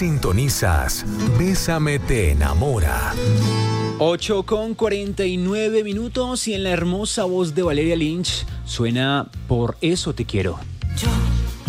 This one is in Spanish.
Sintonizas Bésame te enamora. 8:49 y en la hermosa voz de Valeria Lynch suena Por eso te quiero. Yo